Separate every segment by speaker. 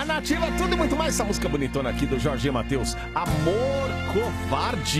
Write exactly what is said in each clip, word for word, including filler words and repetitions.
Speaker 1: Na Nativa, tudo e muito mais. Essa música bonitona aqui do Jorge Mateus, Amor Covarde.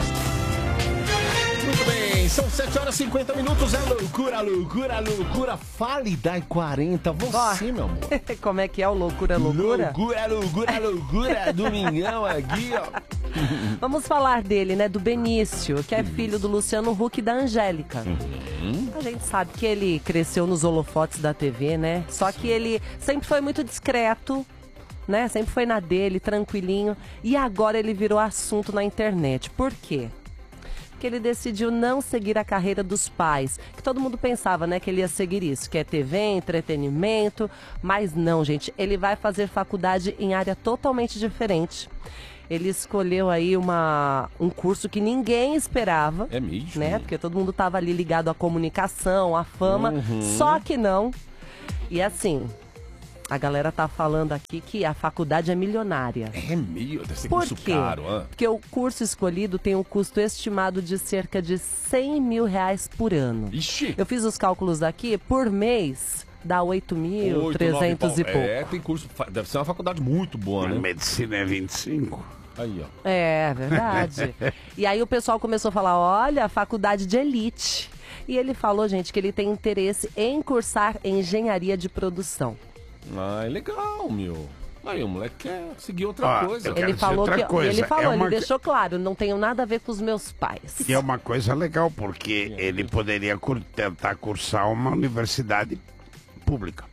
Speaker 1: Muito bem, são sete horas e cinquenta minutos. É loucura, loucura, loucura. Fale das quarenta. Você, meu amor.
Speaker 2: Como é que é o loucura, loucura?
Speaker 1: Loucura, loucura, loucura. Domingão aqui, ó.
Speaker 2: Vamos falar dele, né? Do Benício, que é filho do Luciano Huck e da Angélica.
Speaker 1: Uhum.
Speaker 2: A gente sabe que ele cresceu nos holofotes da T V, né? Só que ele sempre foi muito discreto, né? Sempre foi na dele, tranquilinho. E agora ele virou assunto na internet. Por quê? Que ele decidiu não seguir a carreira dos pais, que todo mundo pensava, né, que ele ia seguir isso, que é T V, entretenimento, mas não, gente, ele vai fazer faculdade em área totalmente diferente. Ele escolheu aí uma, um curso que ninguém esperava.
Speaker 1: É mesmo?
Speaker 2: Né, porque todo mundo estava ali ligado à comunicação, à fama,
Speaker 1: uhum.
Speaker 2: Só que não. E assim, a galera tá falando aqui que a faculdade é milionária.
Speaker 1: É meio, deve ser
Speaker 2: Por
Speaker 1: curso
Speaker 2: quê?
Speaker 1: caro. Ah.
Speaker 2: Porque o curso escolhido tem um custo estimado de cerca de cem mil reais por ano.
Speaker 1: Ixi!
Speaker 2: Eu fiz os cálculos aqui, por mês dá oito mil, trezentos e pouco.
Speaker 1: É, tem curso, deve ser uma faculdade muito boa, né?
Speaker 3: Medicina é vinte e cinco.
Speaker 1: Aí, ó.
Speaker 2: É, verdade. E aí o pessoal começou a falar, olha, faculdade de elite. E ele falou, gente, que ele tem interesse em cursar engenharia de produção.
Speaker 1: Ah, é legal, meu. Aí o moleque quer seguir outra
Speaker 3: Ah,
Speaker 1: coisa.
Speaker 3: eu quero
Speaker 2: Ele
Speaker 3: dizer
Speaker 2: falou
Speaker 3: outra
Speaker 2: que
Speaker 3: coisa.
Speaker 2: ele falou,
Speaker 3: É uma
Speaker 2: ele
Speaker 3: que-
Speaker 2: deixou claro, não tenho nada a ver com os meus pais.
Speaker 3: Que é uma coisa legal, porque ele poderia cur- tentar cursar uma universidade pública,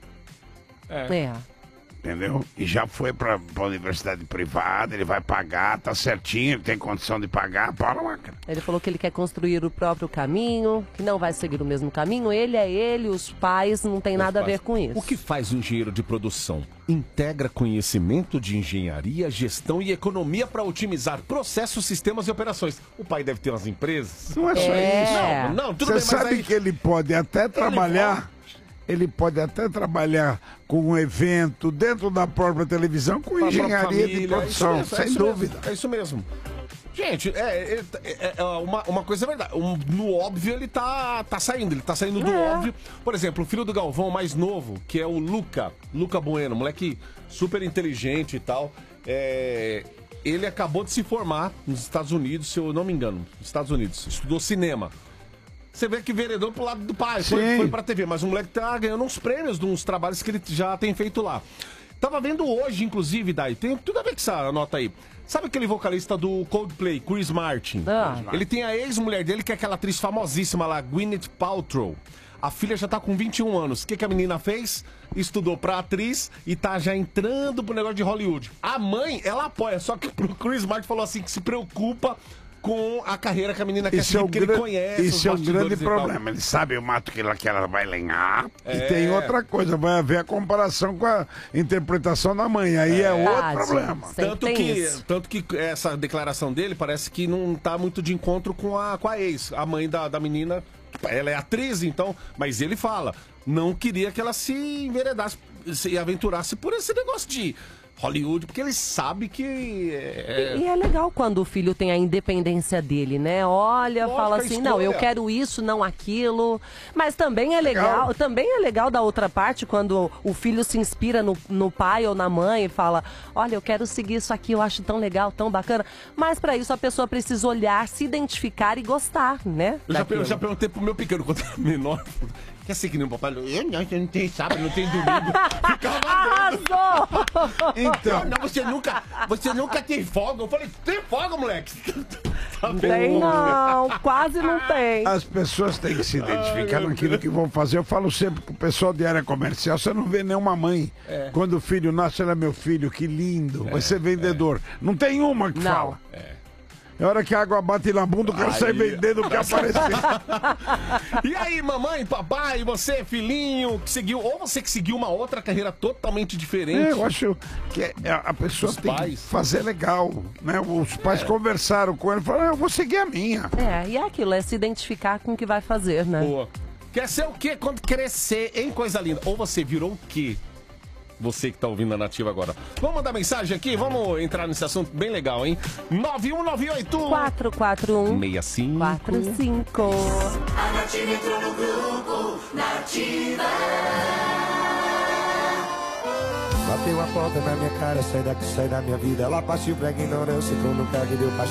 Speaker 2: É.
Speaker 3: entendeu? E já foi para a universidade privada, ele vai pagar, tá certinho, ele tem condição de pagar, para lá, cara.
Speaker 2: Ele falou que ele quer construir o próprio caminho, que não vai seguir o mesmo caminho. Ele é ele, os pais não tem nada a ver com isso.
Speaker 1: O que faz um engenheiro de produção? Integra conhecimento de engenharia, gestão e economia para otimizar processos, sistemas e operações. O pai deve ter umas empresas.
Speaker 3: Não é só
Speaker 2: É.
Speaker 3: isso.
Speaker 1: Não, não, tudo
Speaker 3: Você
Speaker 1: bem, mas
Speaker 3: sabe
Speaker 1: aí...
Speaker 3: que ele pode até trabalhar, ele pode até trabalhar com um evento dentro da própria televisão com
Speaker 1: Pra
Speaker 3: engenharia
Speaker 1: própria
Speaker 3: de
Speaker 1: família,
Speaker 3: produção,
Speaker 1: é isso mesmo, é
Speaker 3: sem
Speaker 1: isso
Speaker 3: dúvida.
Speaker 1: mesmo, é isso mesmo. Gente, é, é- é- é uma, uma coisa é verdade. Um- no óbvio ele tá, tá saindo, ele tá saindo do
Speaker 2: É.
Speaker 1: óbvio. Por exemplo, o filho do Galvão mais novo, que é o Luca, Luca Bueno, moleque super inteligente e tal. É, ele acabou de se formar nos Estados Unidos, se eu não me engano, nos Estados Unidos. Estudou cinema. Você vê que vereador pro lado do pai, foi,
Speaker 3: Sim.
Speaker 1: foi pra T V, mas o moleque tá ganhando uns prêmios de uns trabalhos que ele já tem feito lá. Tava vendo hoje, inclusive, Dai, tem tudo a ver com essa nota aí. Sabe aquele vocalista do Coldplay, Chris Martin?
Speaker 2: Ah.
Speaker 1: Ele tem a ex-mulher dele, que é aquela atriz famosíssima lá, Gwyneth Paltrow. A filha já tá com vinte e um anos. O que, que a menina fez? Estudou pra atriz e tá já entrando pro negócio de Hollywood. A mãe, ela apoia, só que pro Chris Martin falou assim, que se preocupa com a carreira que a menina quer
Speaker 3: Isso
Speaker 1: seguir,
Speaker 3: é o
Speaker 1: porque
Speaker 3: gran-
Speaker 1: ele conhece os
Speaker 3: Isso é um
Speaker 1: bastidores
Speaker 3: grande
Speaker 1: e tal.
Speaker 3: problema. Ele sabe o mato que ela, que ela vai lenhar.
Speaker 1: É.
Speaker 3: E tem outra coisa, vai haver a comparação com a interpretação da mãe. Aí é, outro
Speaker 2: Verdade.
Speaker 3: problema.
Speaker 2: Sempre
Speaker 1: Tanto
Speaker 2: tem
Speaker 1: que,
Speaker 2: isso.
Speaker 1: tanto que essa declaração dele parece que não tá muito de encontro com a, com a ex, a mãe da, da menina. Ela é atriz, então, mas ele fala, não queria que ela se enveredasse, se aventurasse por esse negócio de Hollywood, porque ele sabe que é,
Speaker 2: E é legal quando o filho tem a independência dele, né? Olha,
Speaker 1: Lógico,
Speaker 2: fala
Speaker 1: a
Speaker 2: assim, não, eu
Speaker 1: escolha.
Speaker 2: quero isso, não aquilo. Mas também é legal,
Speaker 3: Legal.
Speaker 2: também é legal da outra parte, quando o filho se inspira no, no pai ou na mãe e fala, olha, eu quero seguir isso aqui, eu acho tão legal, tão bacana. Mas pra isso a pessoa precisa olhar, se identificar e gostar, né?
Speaker 1: Eu já,
Speaker 2: daquilo.
Speaker 1: eu já perguntei pro meu pequeno quando era menor. Quer ser que nem o papai? Eu não, eu não tenho sábado, não tenho domingo. Ficava doido.
Speaker 2: Arrasou!
Speaker 3: Então,
Speaker 1: Não, você nunca, você nunca tem folga. Eu falei, tem folga, moleque. Tá vendo?
Speaker 2: Tem não, quase não tem.
Speaker 3: as pessoas têm que se identificar naquilo que vão fazer. Eu falo sempre pro pessoal de área comercial, você não vê nenhuma mãe. Quando o filho nasce, ele é meu filho, que lindo, vai ser vendedor. Não tem uma que
Speaker 2: Não.
Speaker 3: fala. É hora que a água bate na bunda, o cara sai vendendo o que aparecer.
Speaker 1: E aí, mamãe, papai, você, filhinho, que seguiu, ou você que seguiu uma outra carreira totalmente diferente.
Speaker 3: É, eu acho que é- a pessoa
Speaker 1: Os
Speaker 3: tem que
Speaker 1: pais.
Speaker 3: fazer legal, né? Os pais conversaram com ele e falaram, "Ah, eu vou seguir a minha."
Speaker 2: É, e é aquilo, é se identificar com o que vai fazer, né?
Speaker 1: Boa. Quer ser o quê quando crescer, hein, coisa linda? Ou você virou o quê? Você que tá ouvindo a Nativa agora. Vamos mandar mensagem aqui? Vamos entrar nesse assunto bem legal, hein? nove um nove oito
Speaker 2: quatro quatro um
Speaker 1: seis cinco
Speaker 2: quatro cinco.
Speaker 4: A Nativa entrou no grupo, Nativa.
Speaker 5: Bateu a porta na minha cara, sai daqui, sai da minha vida. Ela partiu pra ignorância, como nunca que deu paixão.